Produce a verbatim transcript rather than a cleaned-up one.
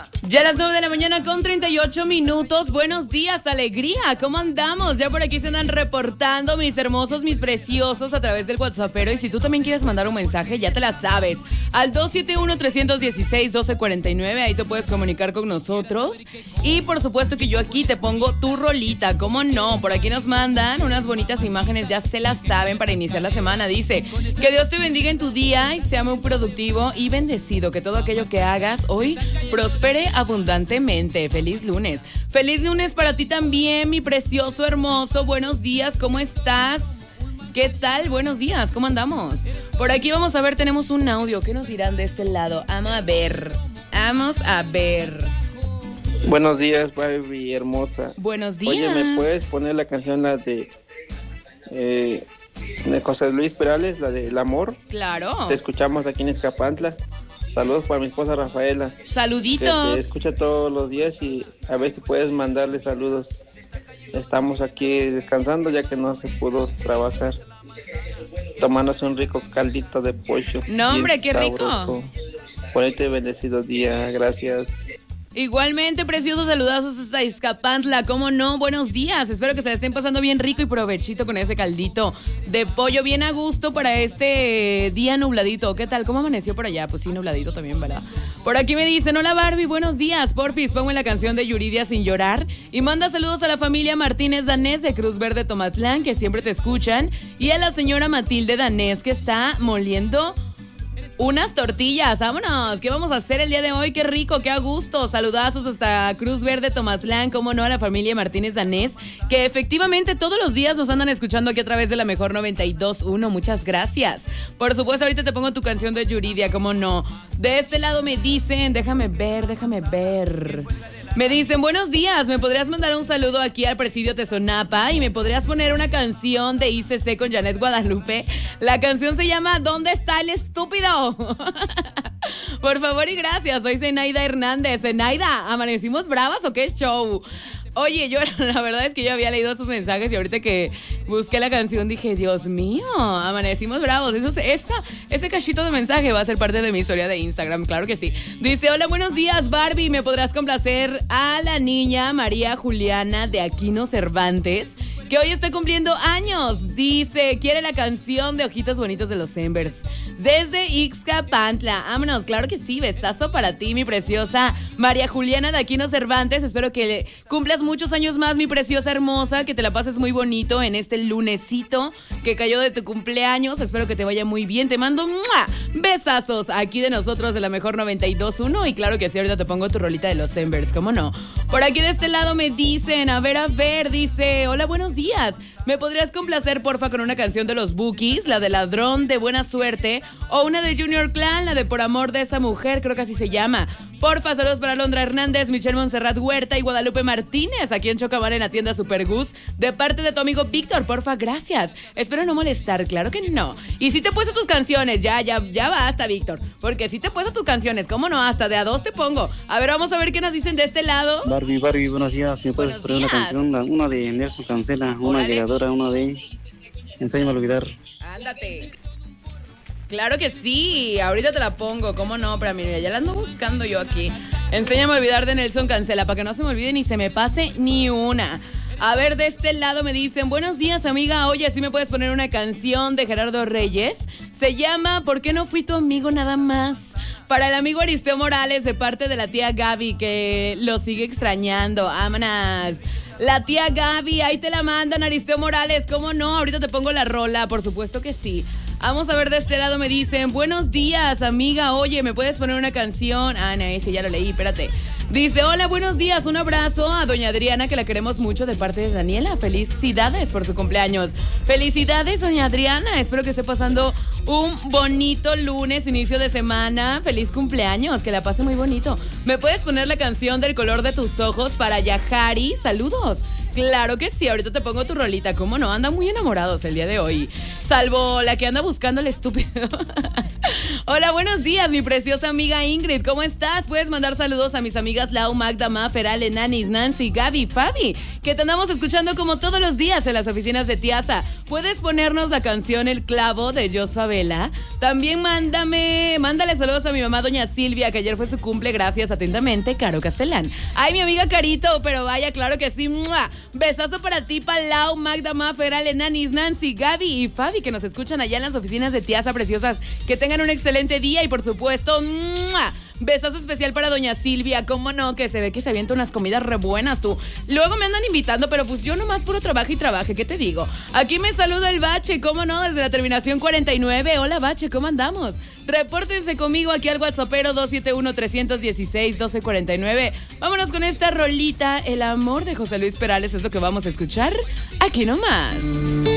Ya a las nueve de la mañana con treinta y ocho minutos. Buenos días, alegría. ¿Cómo andamos? Ya por aquí se andan reportando mis hermosos, mis preciosos a través del WhatsAppero. Y si tú también quieres mandar un mensaje, ya te la sabes. Al dos siete uno, tres uno seis, uno dos cuatro nueve. Ahí te puedes comunicar con nosotros. Y por supuesto que yo aquí te pongo tu rolita. ¿Cómo no? Por aquí nos mandan unas bonitas imágenes. Ya se las saben para iniciar la semana. Dice, que Dios te bendiga en tu día y sea muy productivo y bendecido. Que todo aquello que hagas hoy prospere abundantemente. Feliz lunes. Feliz lunes para ti también, mi precioso, hermoso. Buenos días, ¿cómo estás? ¿Qué tal? Buenos días, ¿cómo andamos? Por aquí vamos a ver, tenemos un audio. ¿Qué nos dirán de este lado? Vamos a ver. Vamos a ver. Buenos días, Barbie hermosa. Buenos días. Oye, ¿me puedes poner la canción, la de eh, de José Luis Perales, la de El Amor? Claro. Te escuchamos aquí en Escapantla. Saludos para mi esposa Rafaela. Saluditos. Que te escucha todos los días y a ver si puedes mandarle saludos. Estamos aquí descansando ya que no se pudo trabajar. Tomándose un rico caldito de pollo. No, hombre, qué sabroso. rico. Bonito y bendecido día. Gracias. Igualmente, preciosos saludazos hasta Izcapantla, ¿cómo no? Buenos días, espero que se la estén pasando bien rico y provechito con ese caldito de pollo bien a gusto para este día nubladito. ¿Qué tal? ¿Cómo amaneció por allá? Pues sí, nubladito también, ¿verdad? Por aquí me dicen, hola Barbie, buenos días, porfis, pongo la canción de Yuridia Sin Llorar y manda saludos a la familia Martínez Danés de Cruz Verde Tomatlán, que siempre te escuchan, y a la señora Matilde Danés, que está moliendo unas tortillas. Vámonos, ¿qué vamos a hacer el día de hoy? Qué rico, qué a gusto. Saludazos hasta Cruz Verde Tomatlán, cómo no, a la familia Martínez Danés, que efectivamente todos los días nos andan escuchando aquí a través de la mejor noventa y dos punto uno. Muchas gracias. Por supuesto, ahorita te pongo tu canción de Yuridia, cómo no. De este lado me dicen, déjame ver, déjame ver. Me dicen, buenos días, ¿me podrías mandar un saludo aquí al Presidio Tezonapa? Y me podrías poner una canción de I C C con Janet Guadalupe. La canción se llama ¿Dónde está el estúpido? Por favor y gracias, soy Zenaida Hernández. Zenaida, ¿amanecimos bravas o qué show? Oye, yo la verdad es que yo había leído sus mensajes y ahorita que busqué la canción dije, Dios mío, amanecimos bravos. Eso, esa, ese cachito de mensaje va a ser parte de mi historia de Instagram, claro que sí. Dice, hola, buenos días, Barbie. ¿Me podrás complacer a la niña María Juliana de Aquino Cervantes, que hoy está cumpliendo años? Dice, quiere la canción de Ojitos Bonitos de los Embers. Desde Ixcapantla. Vámonos, claro que sí, besazo para ti, mi preciosa María Juliana de Aquino Cervantes. Espero que cumplas muchos años más, mi preciosa hermosa, que te la pases muy bonito en este lunesito que cayó de tu cumpleaños. Espero que te vaya muy bien. Te mando ¡mua! Besazos aquí de nosotros de la mejor noventa y dos punto uno. Y claro que sí, ahorita te pongo tu rolita de los Embers, ¿cómo no? Por aquí de este lado me dicen, a ver, a ver, dice, hola, buenos días. ¿Me podrías complacer, porfa, con una canción de los Bookies, la de Ladrón de Buena Suerte, o una de Junior Clan, la de Por Amor de Esa Mujer, creo que así se llama? Porfa, saludos para Londra Hernández, Michelle Montserrat Huerta y Guadalupe Martínez, aquí en Chocamar en la tienda Super Gus, de parte de tu amigo Víctor. Porfa, gracias. Espero no molestar, claro que no. Y si te he puesto tus canciones, ya, ya, ya basta, Víctor, porque si te he puesto tus canciones, ¿cómo no? Hasta de a dos te pongo. A ver, vamos a ver qué nos dicen de este lado. Barbie, Barbie, buenos días. Si me puedes poner una canción, una de Nelson Cancela, una Órale. Llegadora, una de Enséñame a olvidar. Ándate. Claro que sí, ahorita te la pongo, ¿cómo no? Pero mira, ya la ando buscando yo aquí. Enséñame a olvidar de Nelson Cancela, para que no se me olvide ni se me pase ni una. A ver, de este lado me dicen, buenos días, amiga. Oye, ¿sí me puedes poner una canción de Gerardo Reyes? Se llama ¿Por qué no fui tu amigo nada más? Para el amigo Aristeo Morales, de parte de la tía Gaby, que lo sigue extrañando. Vámonos. La tía Gaby, ahí te la mandan, Aristeo Morales, ¿cómo no? Ahorita te pongo la rola, por supuesto que sí. Vamos a ver, de este lado me dicen, buenos días, amiga, oye, ¿me puedes poner una canción? Ah, no, ese ya lo leí, espérate. Dice, hola, buenos días, un abrazo a doña Adriana, que la queremos mucho, de parte de Daniela. Felicidades por su cumpleaños. Felicidades, doña Adriana, espero que esté pasando un bonito lunes, inicio de semana. Feliz cumpleaños, que la pase muy bonito. ¿Me puedes poner la canción del color de tus ojos para Yahari? Saludos. Claro que sí, ahorita te pongo tu rolita, ¿cómo no? Andan muy enamorados el día de hoy, salvo la que anda buscando al estúpido. Hola, buenos días, mi preciosa amiga Ingrid. ¿Cómo estás? Puedes mandar saludos a mis amigas Lau, Magda, Mafer, Ale, Nanis, Nancy, Gaby, Fabi, que te andamos escuchando como todos los días en las oficinas de Tiasa. Puedes ponernos la canción El Clavo de Jos Favela. También mándame, mándale saludos a mi mamá, doña Silvia, que ayer fue su cumple. Gracias, atentamente, Caro Castellán. Ay, mi amiga Carito, pero vaya, claro que sí. ¡Mua! Besazo para ti, Palau, Magda, Mafer, Ale, Nanis, Nancy, Gaby y Fabi, que nos escuchan allá en las oficinas de Tiasa, preciosas. Que tengan un excelente día y, por supuesto, ¡mua! Besazo especial para doña Silvia, cómo no, que se ve que se avienta unas comidas re buenas tú. Luego me andan invitando, pero pues yo nomás puro trabajo y trabaje, ¿qué te digo? Aquí me saluda el Bache, cómo no, desde la terminación cuarenta y nueve. Hola Bache, ¿cómo andamos? Repórtense conmigo aquí al WhatsAppero dos siete uno, tres uno seis, uno dos cuatro nueve. Vámonos con esta rolita, El Amor de José Luis Perales, es lo que vamos a escuchar aquí nomás.